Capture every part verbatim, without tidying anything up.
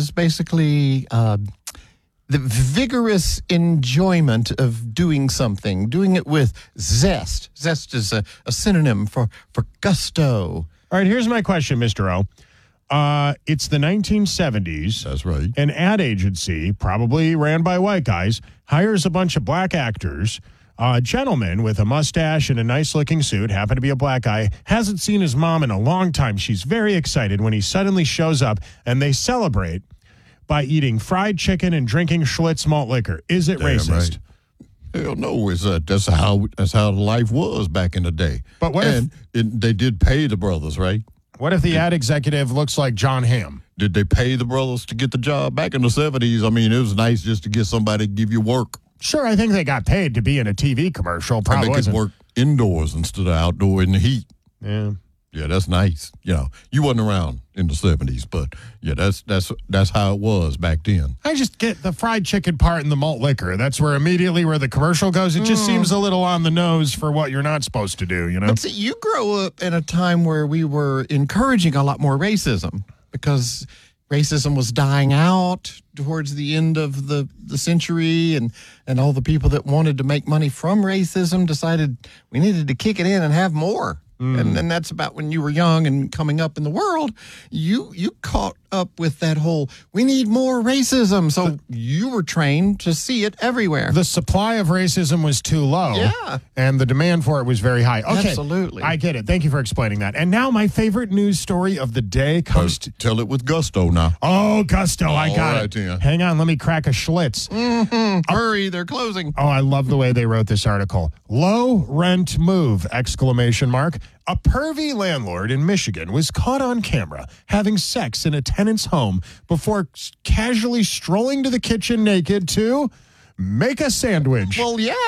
was basically uh, the vigorous enjoyment of doing something, doing it with zest. Zest is a, a synonym for, for gusto. All right, here's my question, Mister O. Uh, it's the nineteen seventies. That's right. An ad agency, probably ran by white guys, hires a bunch of black actors. A gentleman with a mustache and a nice-looking suit, happened to be a black guy, hasn't seen his mom in a long time. She's very excited when he suddenly shows up, and they celebrate by eating fried chicken and drinking Schlitz malt liquor. Is it Damn racist? Right. Hell no, it's uh, that's how that's how life was back in the day. But what and if it, they did pay the brothers, right? What if the ad executive looks like John Hamm? Did they pay the brothers to get the job back in the seventies? I mean, it was nice just to get somebody to give you work. Sure, I think they got paid to be in a T V commercial. Probably and they could wasn't. work indoors instead of outdoor in the heat. Yeah. Yeah, that's nice. You know, you wasn't around in the seventies, but yeah, that's that's that's how it was back then. I just get the fried chicken part and the malt liquor. That's where immediately where the commercial goes. It just mm. seems a little on the nose for what you're not supposed to do, you know? But see, you grow up in a time where we were encouraging a lot more racism because racism was dying out towards the end of the, the century, and, and all the people that wanted to make money from racism decided we needed to kick it in and have more. Mm. And, and that's about when you were young and coming up in the world. You you caught up with that whole, we need more racism. So the, you were trained to see it everywhere. The supply of racism was too low. Yeah. And the demand for it was very high. Okay. Absolutely. I get it. Thank you for explaining that. And now my favorite news story of the day comes to... Tell it with gusto now. Oh, gusto. I got right, it. yeah. Hang on. Let me crack a Schlitz. Mm-hmm. Oh. Hurry. They're closing. Oh, I love the way they wrote this article. Low rent move, exclamation mark. A pervy landlord in Michigan was caught on camera having sex in a tenant's home before casually strolling to the kitchen naked to make a sandwich. Well, yeah.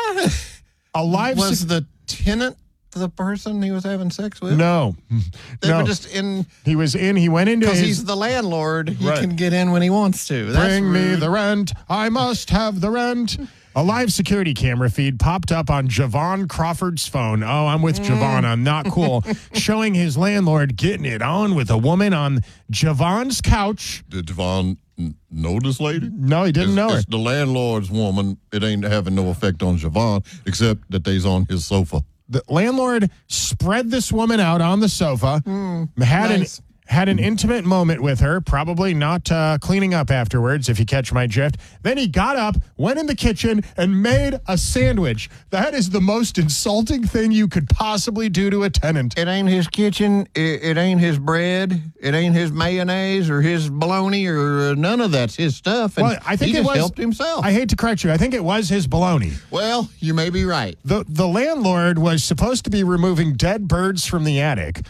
A live was se- the tenant the person he was having sex with? No. They no. were just in. He was in. He went into Because his... he's the landlord. He right. can get in when he wants to. That's Bring rude. me the rent. I must have the rent. A live security camera feed popped up on Javon Crawford's phone. Oh, I'm with mm. Javon. I'm not cool. Showing his landlord getting it on with a woman on Javon's couch. Did Javon know this lady? No, he didn't it's, know her. It's the landlord's woman. It ain't having no effect on Javon, except that they's on his sofa. The landlord spread this woman out on the sofa, mm, had nice. an had an intimate moment with her, probably not uh, cleaning up afterwards, if you catch my drift. Then he got up, went in the kitchen, and made a sandwich. That is the most insulting thing you could possibly do to a tenant. It ain't his kitchen. It, it ain't his bread. It ain't his mayonnaise or his bologna or uh, none of that's his stuff. And well, I think he it just was, helped himself. I hate to correct you. I think it was his bologna. Well, you may be right. The, the landlord was supposed to be removing dead birds from the attic.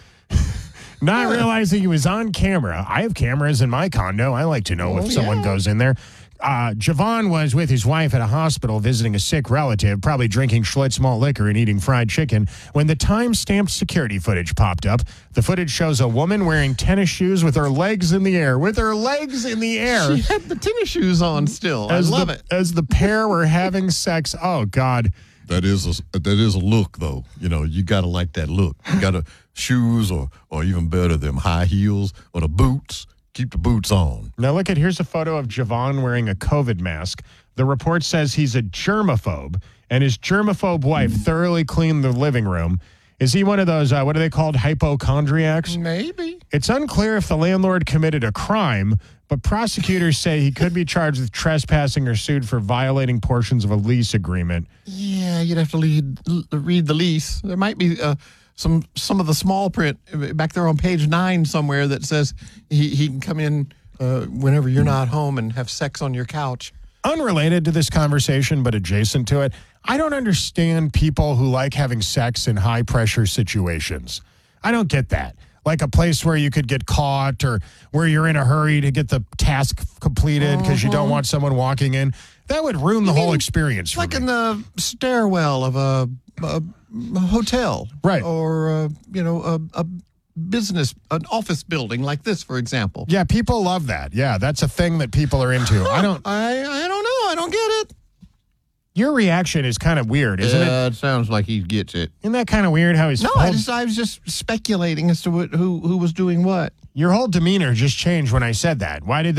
Not realizing he was on camera. I have cameras in my condo. I like to know oh, if someone yeah. goes in there. Uh, Javon was with his wife at a hospital visiting a sick relative, probably drinking Schlitz malt liquor and eating fried chicken, when the time-stamped security footage popped up. The footage shows a woman wearing tennis shoes with her legs in the air. With her legs in the air. She had the tennis shoes on still. As I love the, it. As the pair were having sex. Oh, God. That is a, that is a look, though. You know, you got to like that look. You got to shoes or, or even better, them high heels or the boots. Keep the boots on. Now, look at, here's a photo of Javon wearing a COVID mask. The report says he's a germaphobe, and his germaphobe wife thoroughly cleaned the living room. Is he one of those, uh, what are they called, hypochondriacs? Maybe. It's unclear if the landlord committed a crime, but prosecutors say he could be charged with trespassing or sued for violating portions of a lease agreement. Yeah, you'd have to lead, read the lease. There might be uh, some some of the small print back there on page nine somewhere that says he, he can come in uh, whenever you're not home and have sex on your couch. Unrelated to this conversation, but adjacent to it, I don't understand people who like having sex in high-pressure situations. I don't get that. Like a place where you could get caught or where you're in a hurry to get the task completed because uh-huh. you don't want someone walking in. That would ruin the I mean, whole experience for like me. in the stairwell of a, a, a hotel. Right. Or, uh, you know, a, a business, an office building like this, for example. Yeah, people love that. Yeah, that's a thing that people are into. I don't I, I don't know. I don't get it. Your reaction is kind of weird, isn't uh, it? It sounds like he gets it. Isn't that kind of weird how he's... No, whole, I, just, I was just speculating as to what, who who was doing what. your whole demeanor just changed when I said that. Why did that...